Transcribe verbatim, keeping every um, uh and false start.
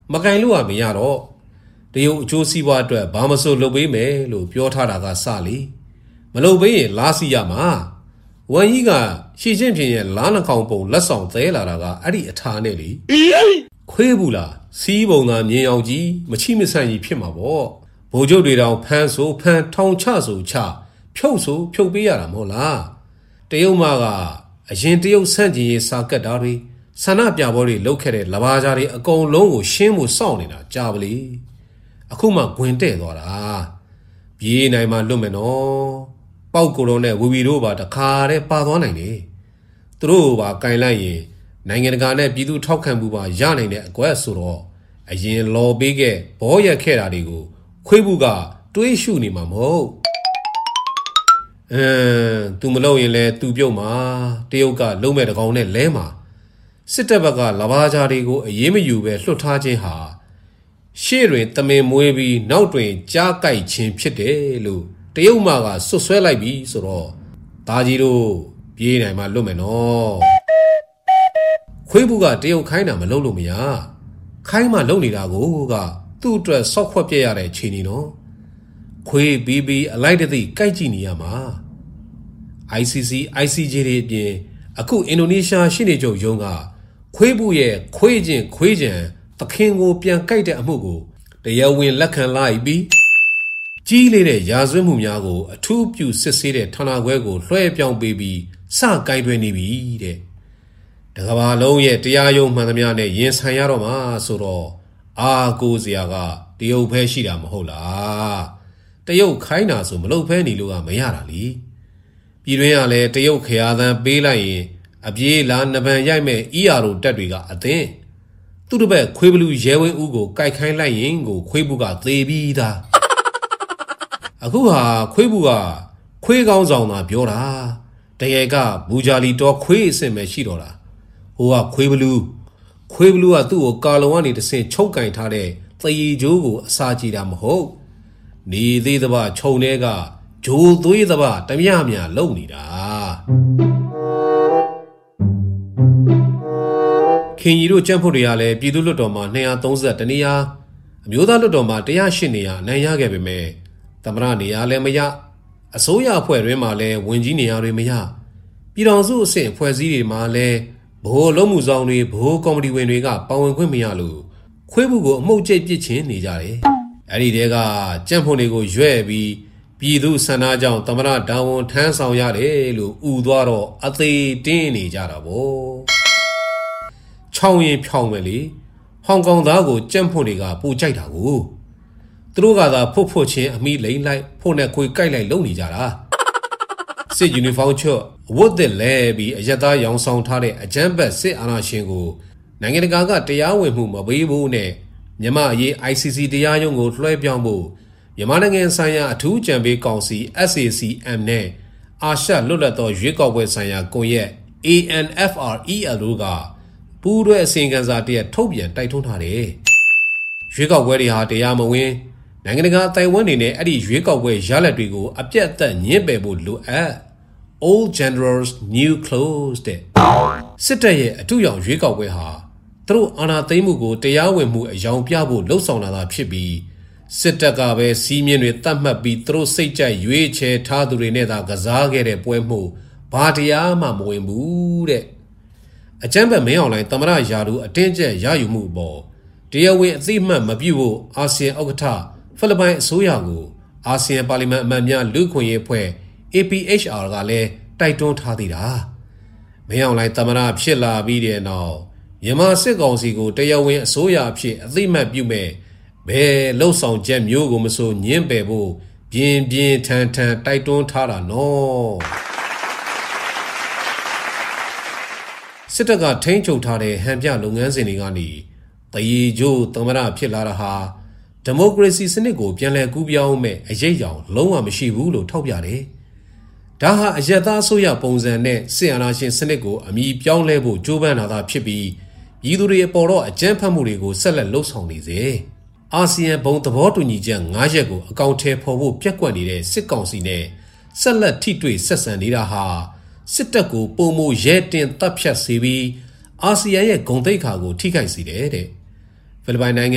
မကင်လို့ကမရတော့တရုတ်အကျိုးစီးပွားအတွက်ဘာမဆိုလုပ်ပေးမယ်လို့ပြောထားတာကစလီမလုပ်ပေးရင်လားစီရမှာဝမ်ကြီးကရှီချင်းဖြင့်ရဲ့လားနှကောင်ပုံလက်ဆောင်သဲလာတာကအဲ့ဒီအထာနဲ့လေခွေးဘူးလားစီးပုံသာမြင်အောင်ကြီးမချိမဆန့်ကြီးဖြစ်မှာပေါ့ဗိုလ်ချုပ်တွေတောင်ဖမ်းဆိုဖမ်းထောင်ချဆိုချဖြုတ်ဆိုဖြုတ်ပေးရတာမဟုတ်လားတရုတ်မကအရင်တရုတ်ဆန့်ကျင်ရေးစာကတ်တာတွေဆန္ဒပြပွဲတွေလုပ်ခဲ့တဲ့လဘာကြားတွေအကုန်လုံးကိုရှင်းဖို့စောင့်နေတာကြာပလေအခုမှဂွင်တဲ့သွားတာပြေးနိုင်မှလွတ်မယ်နော်ပေါက်ကိုလုံးနဲ့ဝီဝီတို့ပါတခါတည်းပါသွားနိုင်တယ်သူတို့ပါကင်လိုက်ရင်နိုင်ငံတကာနဲ့ပြည်သူထောက်ခံမှုပါရနိုင်တဲ့အကွက်ဆိုတော့အရင်လော်ပေးခဲ့ဘောရက်ခဲ့တာတွေကိုခွေးဘူးကတွေးရှုနေမှာမဟုတ်အင်းသူမလုပ်ရင်လဲသူပြုတ်မှာတရုတ်ကလုံးမဲ့တကောင်နဲ့လဲမှာစစ်တပ်ဘက်ကလဘာကြားတွေကိုအရေးမယူပဲလွတ်ထားခြင်းဟာရှေ့တွင်တမင်မွေးပြီးနောက်တွင်ကြားကြိုက်ခြင်းဖြစ်တယ်လို့တရုတ်မကဆွတ်ဆွဲလိုက်ပြီဆိုတော့ဒါကြီးတို့ပြေးနိုင်မှလွတ်မယ်နော်ခွေးဘူးကတရုတ်ခိုင်းတာမလုပ်လို့မရခိုင်းမှလုပ်နေတာကိုကသူ့အတွက်ဆောက်ခွက်ပြရတဲ့ခြေနေနော်ခွေးပြီးပြီးအလိုက်တသိကြိုက်ကြည့်နေရမှာ I C C I C J တွေအပြင်အခုအင်ဒိုနီးရှားရှိနေကြုံရုံးကခွေးဘူးရဲ့ခွေးချင်းခွေးချံသခင်ကိုပြန်ကြိုက်တဲ့အမှုကိုတရားဝင်လက်ခံလိုက်ပြီးကြီးလေးတဲ့ရာဇဝတ်မှုများကိုအထူးပြုစစ်ဆေးတဲ့ဌာနခွဲကိုလွှဲပြောင်းပေးပြီးစကိုင်းတွင်နေပြီတဲ့တကဘာလုံးရဲ့တရားရုံးမှန်သမျှနဲ့ရင်ဆိုင်ရတော့မှဆိုတော့အာကိုစရာကတရုတ်ဖဲရှိတာမဟုတ်လားတရုတ်ခိုင်းတာဆိုမလုပ်ဖဲနေလို့ကမရတာလीပြည်တွင်းကလည်းတရုတ်ခရာသန်းပေးလိုက်ရင်အပြေးလာနဗံရိုက်မဲ့အီယာတို့တက်တွေကအသင်းသူ့တပည့်ခွေးဘလူးရဲဝင်းဦးကိုကြိုက်ခိုင်းလိုက်ရင်ကိုခွေးဘူးကသေပြီးသားအခုဟာခွေးဘူးကခွေးကောင်းဆောင်သာပြောတာတကယ်ကဘူဂျာလီတော့ခွေးအစ်စ်ပဲရှိတော့တာဟိုကခွေးဘလူးခွေးဘလူးကသူ့ကိုကာလုံကနေတဆင့်ချုပ်ကင်ထားတဲ့သရီဂျိုးကိုအစာကြည့်တာမဟုတ်နေသေးသဘာခြုံထဲကဂျိုးသွေးသဘာတမျှမျှလုံနေတာခင်ကြီးတို့ကြံ့ဖို့တွေကလည်းပြည်သူ့လွတ်တော်မှာ၂၃၀တနေရာအမျိုးသားလွတ်တော်မှာ၁၀၈နေရာအနိုင်ရခဲ့ပေမဲ့သမ္မတနေရာလည်းမရအစိုးရအဖွဲ့တွင်မှာလည်းဝင်ကြီးနေရာတွေမရပြည်တော်စုအဆင့်အဖွဲ့အစည်းတွေမှာလည်းဘိုးလုံးမှုဆောင်တွေဘိုးကော်မတီဝင်တွေကပါဝင်ခွင့်မရလို့ခွေးဘူးကိုအမှုတ်ကျိတ်ပစ်ချင်းနေကြတယ်အဲ့ဒီတဲကကြံ့ဖို့တွေကိုရွဲ့ပြီးပြည်သူဆန္ဒကြောင့်သမ္မတတာဝန်ထမ်းဆောင်ရတယ်လို့ဥသွားတော့အသေးတင်းနေကြတာပေါ့ချောင်းရင်ဖြောင်းမယ်လေဟောင်ကောင်သားကိုကြံ့ဖို့တွေကပိုကြိုက်တာကိုသူတို့ကသာဖုတ်ဖုတ်ချင်းအမိလိမ့်လိုက်ဖို့နဲ့ခွေကြိုက်လိုက်လုံနေကြတာစစ်ယူနီဖောင်းချွတ်ဝတ်တဲ့လဲပြီးအယက်သားရောင်ဆောင်ထားတဲ့အကြမ်းဖက်စစ်အာဏာရှင်ကိုနိုင်ငံတကာကတရားဝင်မှုမပေးဘူးနဲ့မြန်မာအရေး I C C တရားရုံးကိုလွှဲပြောင်းဖို့မြန်မာနိုင်ငံဆိုင်ရာအထူးကြံပေးကောင်စီ S A C M နဲ့အာရှလွတ်လပ်သောရွေးကောက်ပွဲဆိုင်ရာကွန်ရက် A N F R E L တို့ကပူးတွဲအစီရင်ခံစာတရက်ထုတ်ပြန်တိုက်တွန်းထားတယ်ရွေးကောက်ပွဲတွေဟာတရားမဝင်နိုင်ငံတကာအတိုင်းအဝန်တွေနဲ့အဲ့ဒီရွေးကောက်ပွဲရလဒ်တွေကိုအပြတ်အသတ်ညှင်းပယ်ဖို့လိုအပ် Old Generals New Clothes တဲ့စစ်တပ်ရဲ့အထူးရောင်ရွေးကောက်ပွဲဟာသူတို့အာဏာသိမ်းမှုကိုတရားဝင်မှုအယောင်ပြဖို့လှုံ့ဆော်လာတာဖြစ်ပြီးစစ်တပ်ကပဲစီးမြင့်တွေတတ်မှတ်ပြီးသူတို့စိတ်ကြိုက်ရွေးချယ်ထားသူတွေနဲ့သာကစားခဲ့တဲ့ပွဲမှုဘာတရားမှမဝင်ဘူးတဲ့အကြမ်းဖက်မင်းအောင်လိုင်းသမ္မတယာဒူအတင်းကျပ်ရယူမှုပေါ်တရားဝင်အသိမှတ်မပြုဖို့အာဆီယံဥက္ကဋ္ဌဖိလစ်ပိုင်အစိုးရကိုအာဆီယံပါလီမန်အမတ်များလူခွင့်ရေးဖွဲ့ A P H R ကလည်းတိုက်တွန်းထားသေးတာမင်းအောင်လိုင်းသမ္မတဖြစ်လာပြီးတဲ့နောက်မြန်မာစစ်ကောင်စီကိုတရားဝင်အစိုးရအဖြစ်အသိမှတ်ပြုမဲ့ဘယ်လှုပ်ဆောင်ချက်မျိုးကိုမဆိုညှင်းပယ်ဖို့ပြင်းပြင်းထန်ထန်တိုက်တွန်းထားတာနော်စစ်တပ်ကထိန်းချုပ်ထားတဲ့ဟန်ပြလုပ်ငန်းစဉ်တွေကနေတရေကျိုးသမ္မတဖြစ်လာတာဟာဒီမိုကရေစီစနစ်ကိုပြန်လည်ကူးပြောင်းမဲ့အရေးအယောင်လုံးဝမရှိဘူးလို့ထောက်ပြတယ်။ဒါဟာအယက်သားအစိုးရပုံစံနဲ့စစ်အာဏာရှင်စနစ်ကိုအမိပြောင်းလဲဖို့ကြိုးပမ်းလာတာဖြစ်ပြီးပြည်သူတွေအပေါ်တော့အကြမ်းဖက်မှုတွေကိုဆက်လက်လှုပ်ဆောင်နေစေ။အာဆီယံဘုံသဘောတူညီချက်၅ချက်ကိုအကောင့်ထဲပေါ်ဖို့ပြက်ကွက်နေတဲ့စစ်ကောင်စီနဲ့ဆက်လက်ထိတွေ့ဆက်ဆံနေတာဟာစစ်တပ်ကိုပုံမရဲတင်တပ်ဖြတ်စေပြီးအာဆီယံရဲ့ဂုဏ်သိက္ခာကိုထိခိုက်စေတယ်တဲ့ဖိလစ်ပိုင်နိုင်ငံ